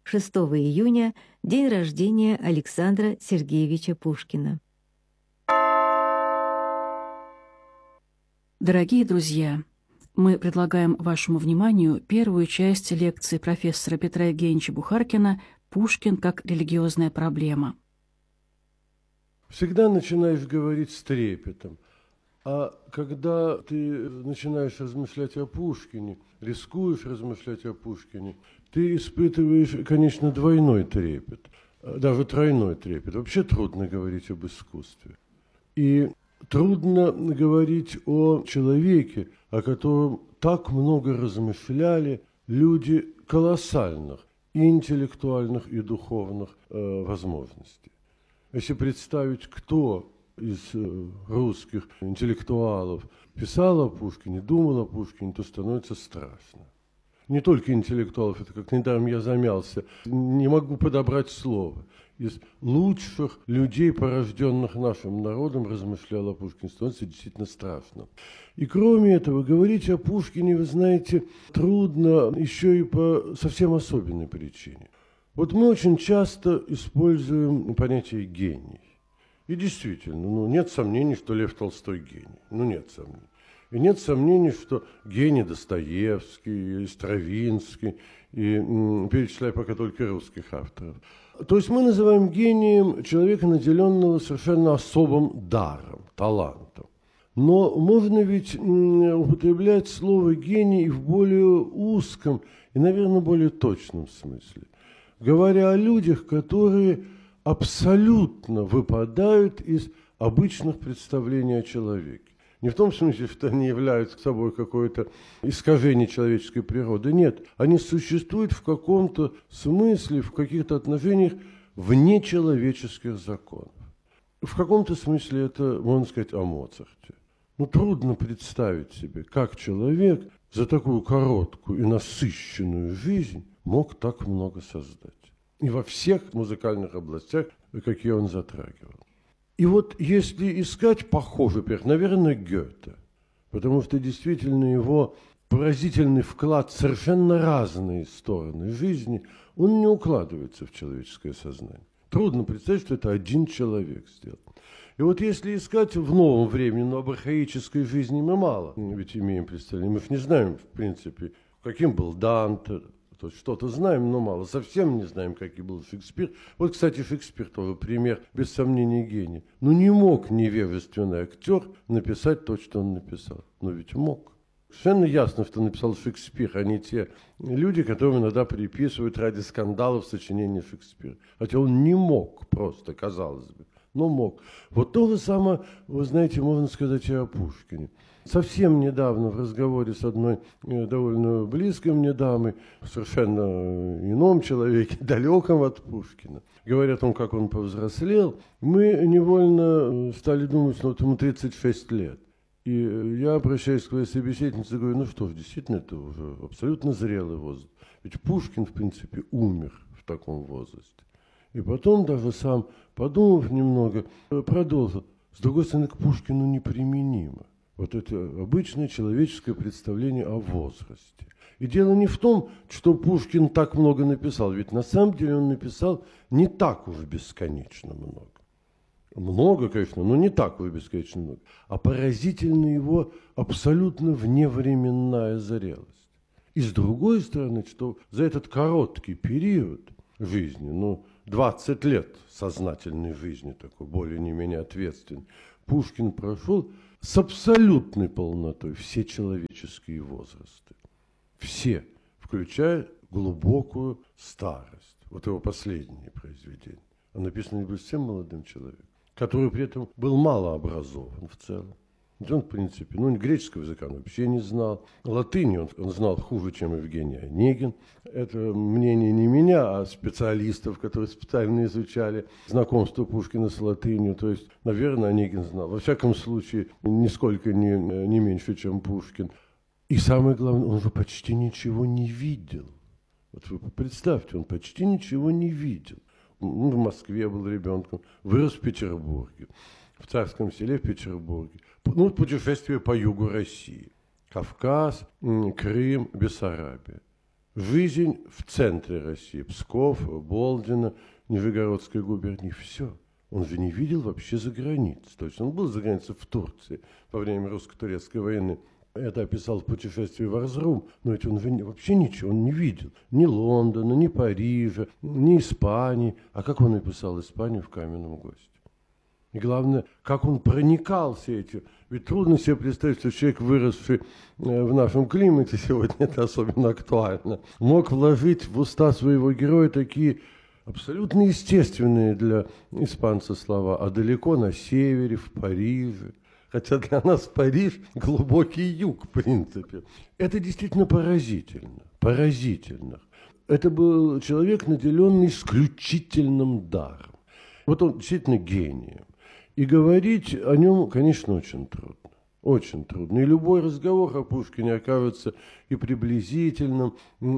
6 июня – день рождения Александра Сергеевича Пушкина. Дорогие друзья, мы предлагаем вашему вниманию первую часть лекции профессора Петра Евгеньевича Бухаркина «Пушкин как религиозная проблема». Всегда начинаешь говорить с трепетом, а когда ты начинаешь размышлять о Пушкине, рискуешь размышлять о Пушкине, ты испытываешь, конечно, двойной трепет, даже тройной трепет. Вообще трудно говорить об искусстве. И трудно говорить о человеке, о котором так много размышляли люди колоссальных и интеллектуальных, и духовных возможностей. Если представить, кто из русских интеллектуалов писал о Пушкине, думал о Пушкине, то становится страшно. Не только интеллектуалов, это как недавно я замялся, не могу подобрать слово. Из лучших людей, порожденных нашим народом, размышлял о Пушкине, становится действительно страшно. И кроме этого, говорить о Пушкине, вы знаете, трудно еще и по совсем особенной причине. Вот мы очень часто используем понятие «гений». И действительно, нет сомнений, что Лев Толстой гений. Нет сомнений. И нет сомнений, что гений Достоевский, и Стравинский, и перечисляю пока только русских авторов. То есть мы называем гением человека, наделенного совершенно особым даром, талантом. Но можно ведь употреблять слово «гений» в более узком и, наверное, более точном смысле. Говоря о людях, которые абсолютно выпадают из обычных представлений о человеке. Не в том смысле, что они являются собой какое-то искажение человеческой природы. Нет, они существуют в каком-то смысле, в каких-то отношениях вне человеческих законов. В каком-то смысле это, можно сказать, о Моцарте. Трудно представить себе, как человек за такую короткую и насыщенную жизнь мог так много создать. И во всех музыкальных областях, какие он затрагивал. И вот если искать похожий пример, наверное, Гёте, потому что действительно его поразительный вклад в совершенно разные стороны жизни, он не укладывается в человеческое сознание. Трудно представить, что это один человек сделал. И вот если искать в новом времени, но об архаической жизни мы мало ведь имеем представление. Мы же не знаем, в принципе, каким был Данте. То есть что-то знаем, но мало. Совсем не знаем, каким был Шекспир. Вот, кстати, Шекспир тоже пример, без сомнения, гений. Не мог невежественный актер написать то, что он написал. Но ведь мог. Совершенно ясно, что написал Шекспир, а не те люди, которым иногда приписывают ради скандалов сочинения Шекспира. Хотя он не мог просто, казалось бы, но мог. Вот то же самое, вы знаете, можно сказать и о Пушкине. Совсем недавно в разговоре с одной довольно близкой мне дамой, совершенно ином человеке, далеком от Пушкина, говоря о том, как он повзрослел, мы невольно стали думать, что ему 36 лет. И я обращаюсь к своей собеседнице и говорю, действительно, это уже абсолютно зрелый возраст. Ведь Пушкин, в принципе, умер в таком возрасте. И потом даже сам, подумав немного, продолжил. С другой стороны, к Пушкину неприменимо. Вот это обычное человеческое представление о возрасте. И дело не в том, что Пушкин так много написал, ведь на самом деле он написал не так уж бесконечно много. Много, конечно, но не так уж бесконечно много. А поразительна его абсолютно вневременная зрелость. И с другой стороны, что за этот короткий период жизни, 20 лет сознательной жизни, такой более-не-менее ответственный, Пушкин прошел с абсолютной полнотой все человеческие возрасты. Все, включая глубокую старость. Вот его последнее произведение. Он написано не совсем молодым человеком, который при этом был малообразован в целом. Он, в принципе, греческого языка он вообще не знал. Латыни он знал хуже, чем Евгений Онегин. Это мнение не меня, а специалистов, которые специально изучали знакомство Пушкина с латынью. То есть, наверное, Онегин знал. Во всяком случае, нисколько не меньше, чем Пушкин. И самое главное, он же почти ничего не видел. Вот вы представьте, он почти ничего не видел. В Москве был ребенком, вырос в Петербурге, в Царском селе в Петербурге. Путешествие по югу России. Кавказ, Крым, Бессарабия. жизнь в центре России, Псков, Болдино, Нижегородская губерния, все. Он же не видел вообще за границей. То есть он был за границей в Турции во время русско-турецкой войны. Это описал в путешествии в Эрзрум, но ведь он вообще ничего он не видел. Ни Лондона, ни Парижа, ни Испании. А как он описал Испанию в «Каменном госте»? И главное, как он проникал все эти... Ведь трудно себе представить, что человек, выросший в нашем климате, сегодня это особенно актуально, мог вложить в уста своего героя такие абсолютно естественные для испанца слова, а далеко на севере, в Париже. Хотя для нас Париж – глубокий юг, в принципе. Это действительно поразительно, поразительно. Это был человек, наделенный исключительным даром. Вот он действительно гений. И говорить о нем, конечно, очень трудно. Очень трудно. И любой разговор о Пушкине окажется и приблизительным, и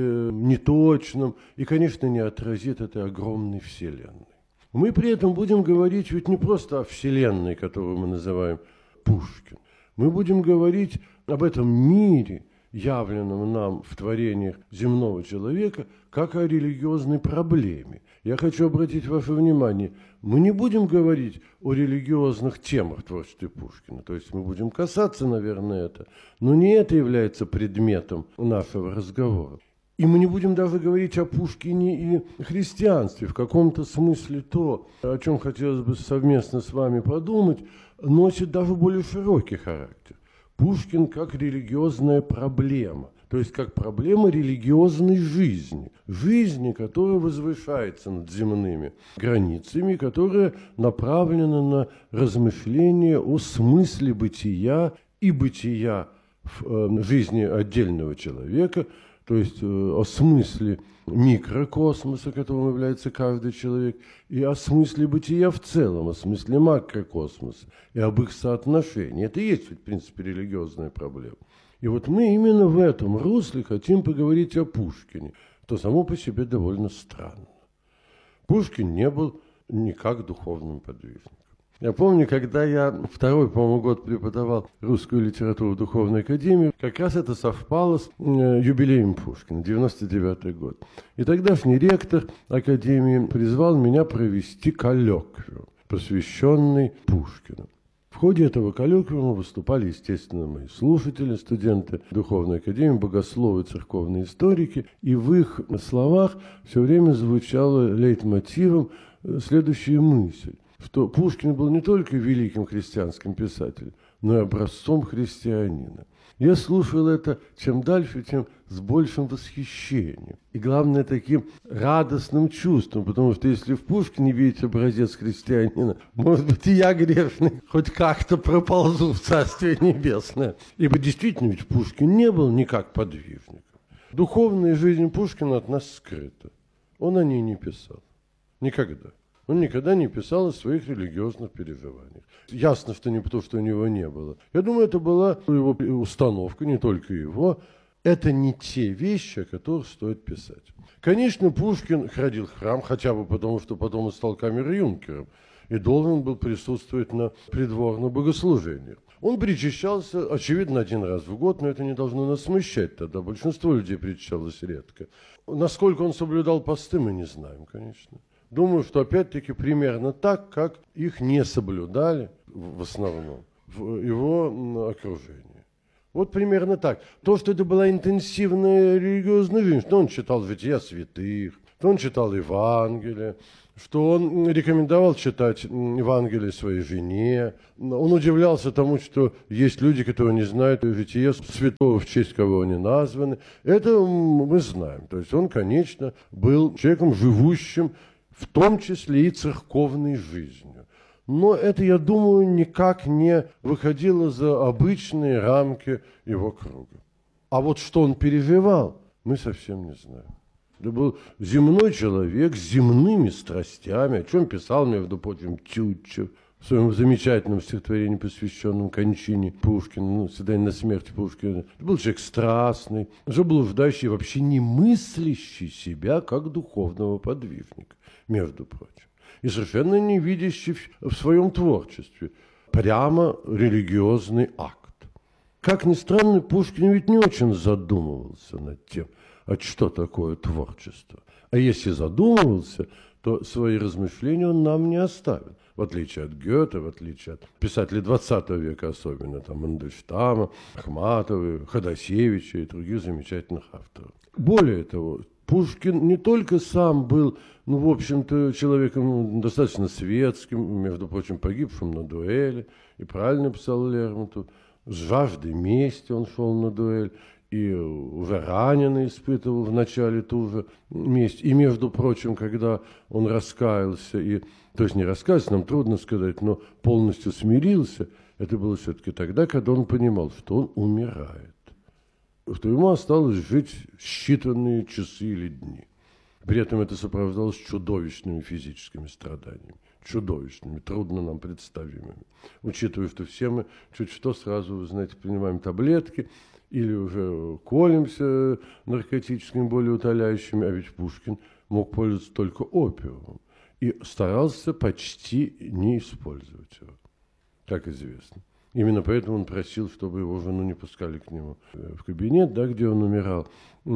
неточным, и, конечно, не отразит этой огромной вселенной. Мы при этом будем говорить ведь не просто о вселенной, которую мы называем Пушкин. Мы будем говорить об этом мире, явленном нам в творениях земного человека, как о религиозной проблеме. Я хочу обратить ваше внимание, мы не будем говорить о религиозных темах в творчестве Пушкина, то есть мы будем касаться, наверное, это, но не это является предметом нашего разговора. И мы не будем даже говорить о Пушкине и христианстве. В каком-то смысле то, о чем хотелось бы совместно с вами подумать, носит даже более широкий характер. Пушкин как религиозная проблема, то есть как проблема религиозной жизни, которая возвышается над земными границами, которая направлена на размышление о смысле бытия и бытия в жизни отдельного человека, то есть о смысле микрокосмоса, которым является каждый человек, и о смысле бытия в целом, о смысле макрокосмоса, и об их соотношении. Это и есть, в принципе, религиозная проблема. И вот мы именно в этом русле хотим поговорить о Пушкине, что само по себе довольно странно. Пушкин не был никак духовным подвижником. Я помню, когда я второй, по-моему, год преподавал русскую литературу в Духовной академии, как раз это совпало с юбилеем Пушкина, 99-й год. И тогдашний ректор академии призвал меня провести коллоквиум, посвященный Пушкину. В ходе этого коллоквиума выступали, естественно, мои слушатели, студенты Духовной академии, богословы, церковные историки, и в их словах все время звучала лейтмотивом следующая мысль, что Пушкин был не только великим христианским писателем, но и образцом христианина. Я слушал это чем дальше, тем с большим восхищением. И главное, таким радостным чувством, потому что если в Пушкине видеть образец христианина, может быть, и я грешный хоть как-то проползу в Царствие Небесное. Ибо действительно, ведь Пушкин не был никак подвижником. Духовная жизнь Пушкина от нас скрыта. Он о ней не писал. Никогда. Он никогда не писал о своих религиозных переживаниях. Ясно, что не потому, что у него не было. Я думаю, это была его установка, не только его. Это не те вещи, о которых стоит писать. Конечно, Пушкин ходил в храм, хотя бы потому, что потом он стал камер-юнкером и должен был присутствовать на придворных богослужениях. Он причащался, очевидно, один раз в год, но это не должно нас смущать тогда. Большинство людей причащалось редко. Насколько он соблюдал посты, мы не знаем, конечно. Думаю, что опять-таки примерно так, как их не соблюдали в основном в его окружении. Вот примерно так. То, что это была интенсивная религиозная жизнь, что он читал «Жития святых», что он читал Евангелие, что он рекомендовал читать Евангелие своей жене. Он удивлялся тому, что есть люди, которые не знают житие святого, в честь кого они названы. Это мы знаем. То есть он, конечно, был человеком живущим, в том числе и церковной жизнью. Но это, я думаю, никак не выходило за обычные рамки его круга. А вот что он переживал, мы совсем не знаем. Это был земной человек с земными страстями, о чем писал, между прочим, Тютчев в своем замечательном стихотворении, посвященном кончине Пушкина, свиданию на смерти Пушкина. Это был человек страстный, заблуждающий, вообще не мыслящий себя как духовного подвижника, между прочим. И совершенно не видящий в своем творчестве прямо религиозный акт. Как ни странно, Пушкин ведь не очень задумывался над тем, а что такое творчество. А если задумывался, то свои размышления он нам не оставил. В отличие от Гёте, в отличие от писателей XX века особенно, там Мандельштама, Ахматовой, Ходосевича и других замечательных авторов. Более того, Пушкин не только сам был, в общем-то, человеком достаточно светским, между прочим, погибшим на дуэли, и правильно писал Лермонтов, с жаждой мести он шел на дуэль, и уже раненый испытывал вначале ту же месть. И, между прочим, когда он раскаялся, то есть не раскаялся, нам трудно сказать, но полностью смирился, это было все-таки тогда, когда он понимал, что он умирает, что ему осталось жить считанные часы или дни. При этом это сопровождалось чудовищными физическими страданиями, чудовищными, трудно нам представимыми. Учитывая, что все мы чуть что сразу, вы знаете, принимаем таблетки, или уже колемся наркотическими, более утоляющими, а ведь Пушкин мог пользоваться только опиумом и старался почти не использовать его, как известно. Именно поэтому он просил, чтобы его жену не пускали к нему в кабинет, да, где он умирал,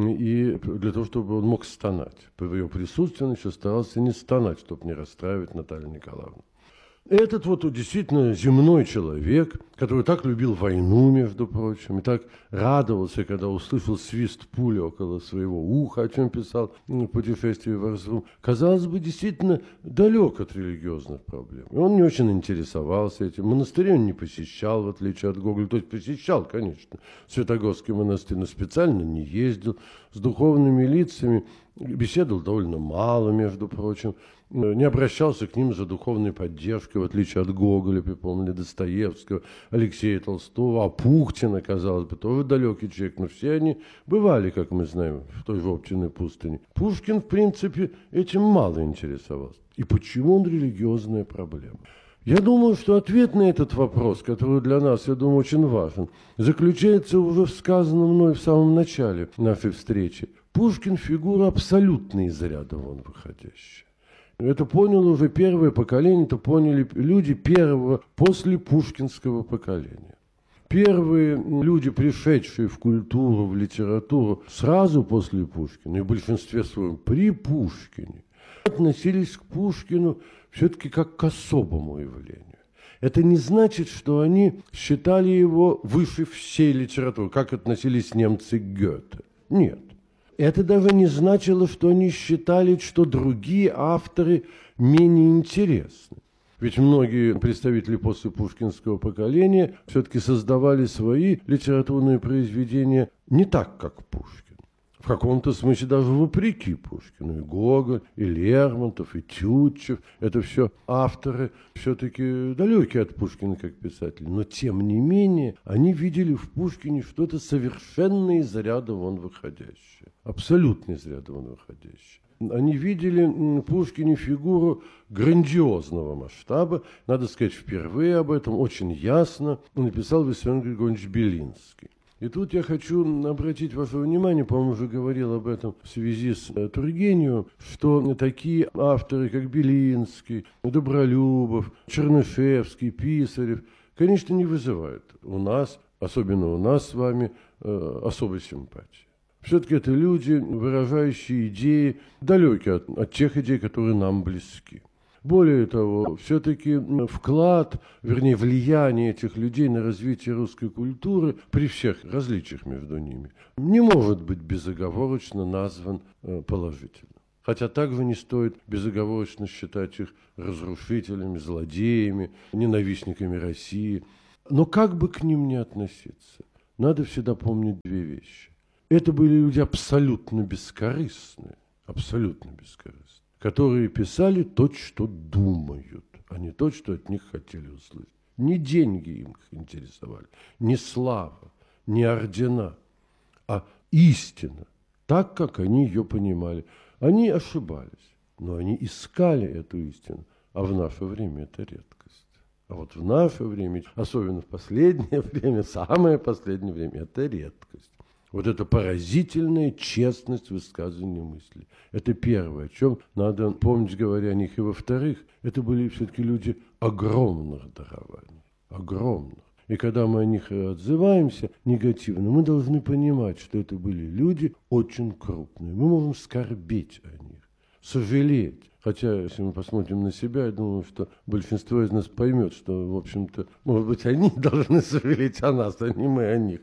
и для того, чтобы он мог стонать. При его присутствии он еще старался не стонать, чтобы не расстраивать Наталью Николаевну. Этот вот действительно земной человек, который так любил войну, между прочим, и так радовался, когда услышал свист пули около своего уха, о чем писал в «Путешествии в Эрзрум», казалось бы, действительно далек от религиозных проблем. И он не очень интересовался этим. Монастырь он не посещал, в отличие от Гоголя. То есть посещал, конечно, Святогорский монастырь, но специально не ездил. С духовными лицами беседовал довольно мало, между прочим. Не обращался к ним за духовной поддержкой, в отличие от Гоголя, припомнили Достоевского, Алексея Толстого, Апухтина, казалось бы, тоже далекий человек, но все они бывали, как мы знаем, в той же Оптиной пустыне. Пушкин, в принципе, этим мало интересовался. И почему он религиозная проблема? Я думаю, что ответ на этот вопрос, который для нас, я думаю, очень важен, заключается уже в сказанном мной в самом начале нашей встречи. Пушкин – фигура абсолютно из ряда вон выходящая. Это поняло уже первое поколение, это поняли люди первого после пушкинского поколения. Первые люди, пришедшие в культуру, в литературу сразу после Пушкина, и в большинстве своем при Пушкине, относились к Пушкину все-таки как к особому явлению. Это не значит, что они считали его выше всей литературы, как относились немцы к Гёте. Нет. Это даже не значило, что они считали, что другие авторы менее интересны. Ведь многие представители после пушкинского поколения все-таки создавали свои литературные произведения не так, как Пушкин. В каком-то смысле даже вопреки Пушкину. И Гоголь, и Лермонтов, и Тютчев. Это все авторы все-таки далекие от Пушкина как писателей. Но тем не менее они видели в Пушкине что-то совершенно из ряда вон выходящее. Абсолютно из ряда вон выходящее. Они видели в Пушкине фигуру грандиозного масштаба. Надо сказать, впервые об этом очень ясно написал Виссарион Григорьевич Белинский. И тут я хочу обратить ваше внимание, по-моему, уже говорил об этом в связи с Тургеневым, что такие авторы, как Белинский, Добролюбов, Чернышевский, Писарев, конечно, не вызывают у нас, особенно у нас с вами, особой симпатии. Все-таки это люди, выражающие идеи, далекие от тех идей, которые нам близки. Более того, все-таки вклад, вернее, влияние этих людей на развитие русской культуры при всех различиях между ними не может быть безоговорочно назван положительно. Хотя также не стоит безоговорочно считать их разрушителями, злодеями, ненавистниками России. Но как бы к ним ни относиться, надо всегда помнить две вещи. Это были люди абсолютно бескорыстные, которые писали то, что думают, а не то, что от них хотели услышать. Не деньги им интересовали, не слава, не ордена, а истина, так, как они ее понимали. Они ошибались, но они искали эту истину, а в наше время это редкость. А вот в наше время, особенно в последнее время, самое последнее время, это редкость. Вот эта поразительная честность высказывания мысли. Это первое, о чем надо помнить, говоря о них. И во-вторых, это были все-таки люди огромных дарований. Огромных. И когда мы о них отзываемся негативно, мы должны понимать, что это были люди очень крупные. Мы можем скорбеть о них, сожалеть. Хотя, если мы посмотрим на себя, я думаю, что большинство из нас поймет, что, в общем-то, может быть, они должны сожалеть о нас, а не мы о них.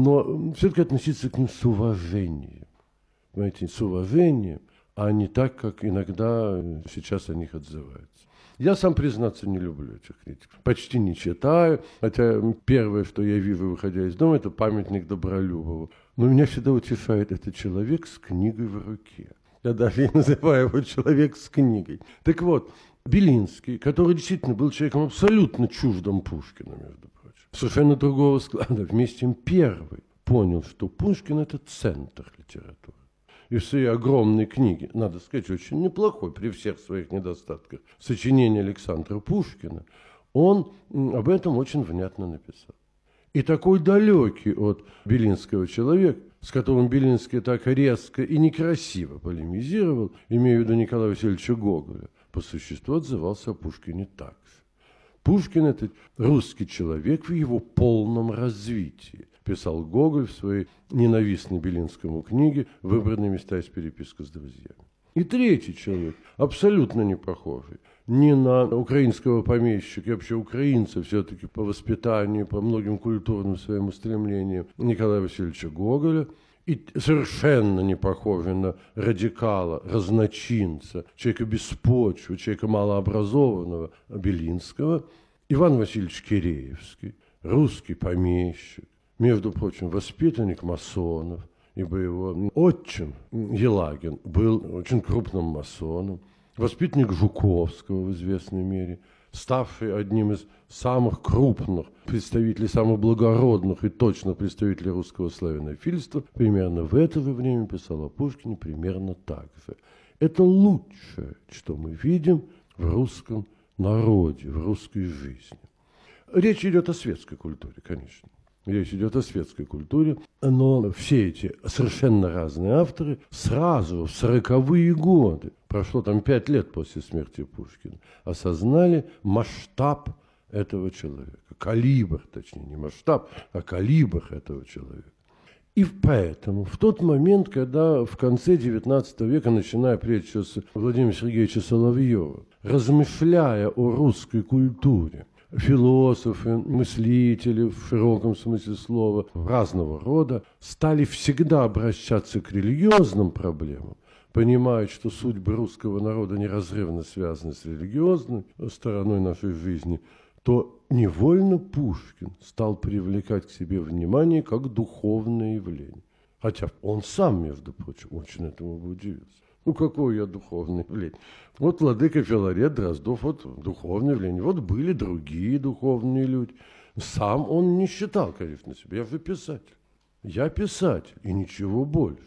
Но все-таки относиться к ним с уважением. Понимаете, с уважением, а не так, как иногда сейчас о них отзываются. Я сам, признаться, не люблю этих критиков. Почти не читаю, хотя первое, что я вижу, выходя из дома, это памятник Добролюбову. Но меня всегда утешает этот человек с книгой в руке. Я даже и называю его человек с книгой. Так вот, Белинский, который действительно был человеком абсолютно чуждым Пушкина, между прочим, совершенно другого склада, вместе им первый понял, что Пушкин – это центр литературы. И в своей огромной книге, надо сказать, очень неплохой при всех своих недостатках, сочинение Александра Пушкина, он об этом очень внятно написал. И такой далекий от Белинского человек, с которым Белинский так резко и некрасиво полемизировал, имея в виду Николая Васильевича Гоголя, по существу отзывался о Пушкине так же. Пушкин – это русский человек в его полном развитии, писал Гоголь в своей ненавистной Белинскому книге «Выбранные места из переписки с друзьями». И третий человек, абсолютно не похожий ни на украинского помещика, и вообще украинца все-таки по воспитанию, по многим культурным своим устремлениям Николая Васильевича Гоголя, и совершенно не похожий на радикала, разночинца, человека без почвы, человека малообразованного Белинского, Иван Васильевич Киреевский, русский помещик, между прочим, воспитанник масонов, ибо его отчим Елагин был очень крупным масоном, воспитанник Жуковского в известной мере, ставший одним из самых крупных представителей, самых благородных и точных представителей русского славянофильства, примерно в это же время писал о Пушкине примерно так же. Это лучшее, что мы видим в русском народе, в русской жизни. Речь идет о светской культуре, конечно. Речь идет о светской культуре, но все эти совершенно разные авторы сразу в 40-е годы, прошло там 5 лет после смерти Пушкина, осознали масштаб этого человека, калибр, точнее, не масштаб, а калибр этого человека. И поэтому в тот момент, когда в конце XIX века, начиная прежде всего с Владимира Сергеевича Соловьева, размышляя о русской культуре, философы, мыслители в широком смысле слова разного рода стали всегда обращаться к религиозным проблемам, понимают, что судьбы русского народа неразрывно связаны с религиозной стороной нашей жизни, то невольно Пушкин стал привлекать к себе внимание как духовное явление. Хотя он сам, между прочим, очень этому бы удивился. Ну, какое я духовное явление? Вот владыка Филарет Дроздов, вот духовное явление. Вот были другие духовные люди. Сам он не считал, конечно, себя. Я же писатель. Я писатель, и ничего больше.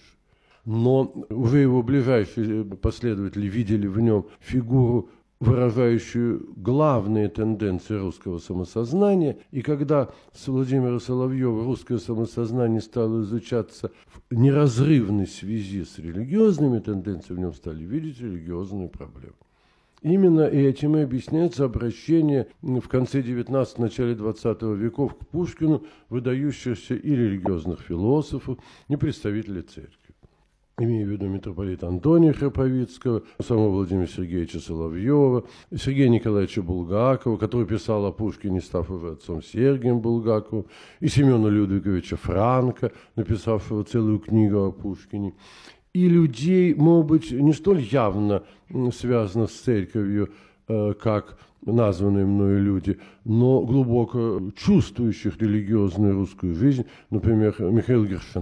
Но уже его ближайшие последователи видели в нем фигуру, выражающую главные тенденции русского самосознания. И когда с Владимира Соловьева русское самосознание стало изучаться в неразрывной связи с религиозными тенденциями, в нем стали видеть религиозные проблемы. Именно этим и объясняется обращение в конце XIX – начале XX веков к Пушкину выдающихся и религиозных философов, и представителей церкви. Имею в виду митрополита Антония Храповицкого, самого Владимира Сергеевича Соловьева, Сергея Николаевича Булгакова, который писал о Пушкине, став уже отцом Сергием Булгаковым, и Семена Людвиговича Франка, написавшего целую книгу о Пушкине. И людей, может быть, не столь явно связанных с церковью, как названные мною люди, но глубоко чувствующих религиозную русскую жизнь, например, Михаил Гершенов.